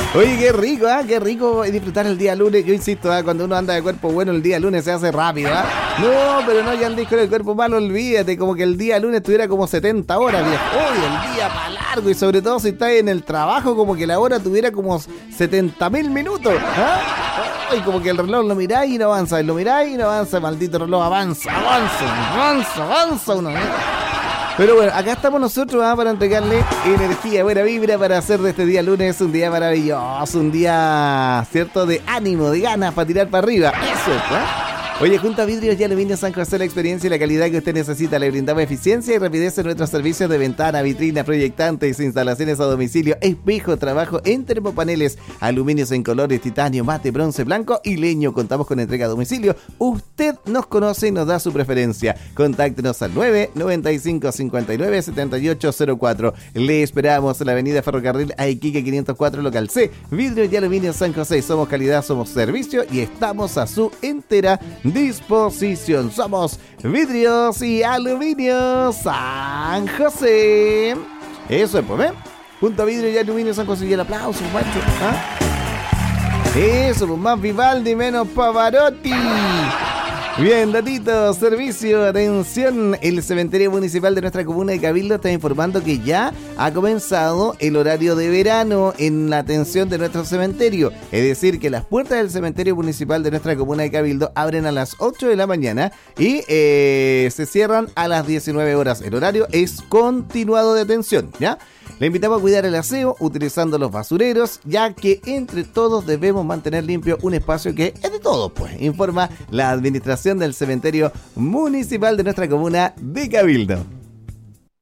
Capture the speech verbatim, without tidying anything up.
Oye, qué rico, ¿ah? ¿eh? Qué rico disfrutar el día lunes. Yo insisto, ¿eh? Cuando uno anda de cuerpo bueno, el día lunes se hace rápido, ¿ah? ¿eh? No, pero no, ya andéis con el cuerpo malo, olvídate. Como que el día lunes tuviera como setenta horas, viejo. Uy, el día para largo. Y sobre todo si estás en el trabajo, como que la hora tuviera como setenta mil minutos, ¿ah? ¿eh? Y como que el reloj lo miráis y no avanza. Y lo miráis y no avanza. Maldito reloj, avanza, avanza, avanza, avanza uno, ¿eh? Pero bueno, acá estamos nosotros, ¿eh? Para entregarle energía, buena vibra, para hacer de este día lunes un día maravilloso, un día, ¿cierto?, de ánimo, de ganas para tirar para arriba. Eso, ¿eh? Oye, junto a Vidrios y Aluminio San José, la experiencia y la calidad que usted necesita. Le brindamos eficiencia y rapidez en nuestros servicios de ventana, vitrinas, proyectantes, instalaciones a domicilio, espejo, trabajo en termopaneles, aluminios en colores, titanio, mate, bronce, blanco y leño. Contamos con entrega a domicilio. Usted nos conoce y nos da su preferencia. Contáctenos al nueve noventa y cinco cincuenta y nueve setenta y ocho cero cuatro. Le esperamos en la avenida Ferrocarril a Iquique quinientos cuatro, local C. Vidrios y Aluminio San José. Somos calidad, somos servicio y estamos a su entera disposición. Somos Vidrios y Aluminio San José. Eso es, pues, ¿eh? Junto a Vidrios y Aluminio San José. Y el aplauso, macho. ¿Ah? Eso, pues, más Vivaldi, menos Pavarotti. Bien, datito, servicio, atención. El cementerio municipal de nuestra comuna de Cabildo está informando que ya ha comenzado el horario de verano en la atención de nuestro cementerio. Es decir, que las puertas del cementerio municipal de nuestra comuna de Cabildo abren a las ocho de la mañana y eh, se cierran a las diecinueve horas. El horario es continuado de atención, ¿ya? Le invitamos a cuidar el aseo utilizando los basureros, ya que entre todos debemos mantener limpio un espacio que es de todos, pues, informa la administración del cementerio municipal de nuestra comuna de Cabildo.